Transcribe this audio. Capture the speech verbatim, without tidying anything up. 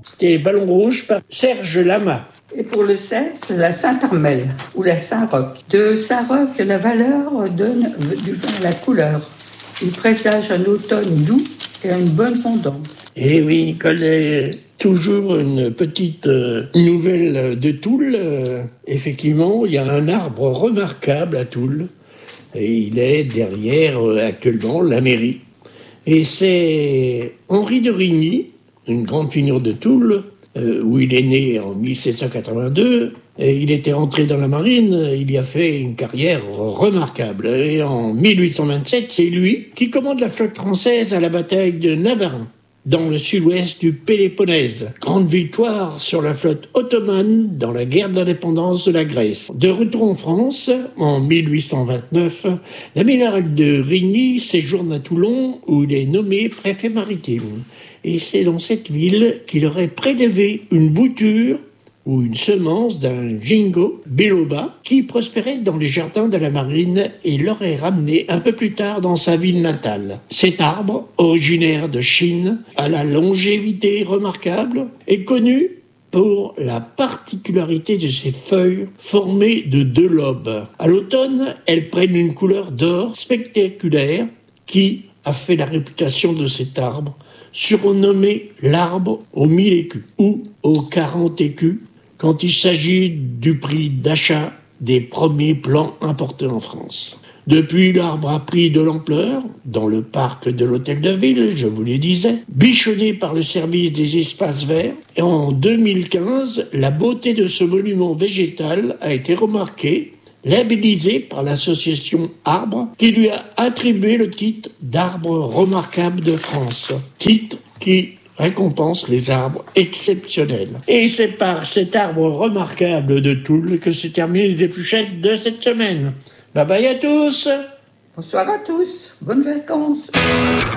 C'était Ballon Rouge par Serge Lama. Et pour le seize, la Saint-Armel ou la Saint-Roch. De Saint-Roch, la valeur donne du vin à la couleur. Il présage un automne doux et une bonne vendange. Et oui, Nicole, toujours une petite euh, nouvelle de Toul. Euh, effectivement, il y a un arbre remarquable à Toul. Et il est derrière euh, actuellement la mairie. Et c'est Henri de Rigny, une grande figure de Toul, euh, où il est né en mille sept cent quatre-vingt-deux. Et il était rentré dans la marine, il y a fait une carrière remarquable. Et en mille huit cent vingt-sept, c'est lui qui commande la flotte française à la bataille de Navarin, dans le sud-ouest du Péloponnèse. Grande victoire sur la flotte ottomane dans la guerre d'indépendance de la Grèce. De retour en France, en mille huit cent vingt-neuf, l'amiral de Rigny séjourne à Toulon où il est nommé préfet maritime. Et c'est dans cette ville qu'il aurait prélevé une bouture ou une semence d'un ginkgo biloba qui prospérait dans les jardins de la marine et l'aurait ramené un peu plus tard dans sa ville natale. Cet arbre, originaire de Chine, à la longévité remarquable, est connu pour la particularité de ses feuilles formées de deux lobes. À l'automne, elles prennent une couleur d'or spectaculaire qui a fait la réputation de cet arbre, surnommé l'arbre aux mille écus ou aux quarante écus, quand il s'agit du prix d'achat des premiers plants importés en France. Depuis, l'arbre a pris de l'ampleur dans le parc de l'Hôtel de Ville, je vous le disais, bichonné par le service des espaces verts. Et en deux mille quinze, la beauté de ce monument végétal a été remarquée, labellisé par l'association Arbre, qui lui a attribué le titre d'arbre remarquable de France. Titre qui récompense les arbres exceptionnels. Et c'est par cet arbre remarquable de Toul que se terminent les épluchettes de cette semaine. Bye bye à tous. Bonsoir à tous, bonnes vacances.